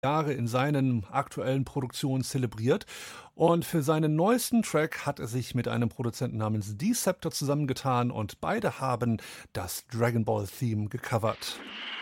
Jahre in seinen aktuellen Produktionen zelebriert. Und für seinen neuesten Track hat er sich mit einem Produzenten namens Deceptor zusammengetan und beide haben das Dragon Ball Theme gecovert.